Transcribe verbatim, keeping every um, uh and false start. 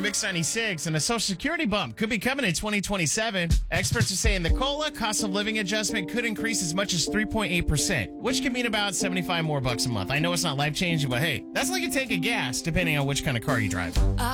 Mix ninety-six, and a Social Security bump could be coming in twenty twenty-seven. Experts are saying the COLA, cost of living adjustment, could increase as much as three point eight percent, which could mean about seventy-five more bucks a month. I know it's not life-changing, but hey, that's like a tank of gas, depending on which kind of car you drive.